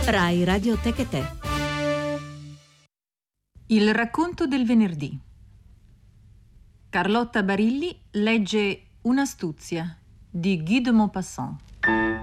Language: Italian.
Rai Radio Tech. Il racconto del venerdì. Carlotta Barilli legge Un'astuzia di Guy de Maupassant.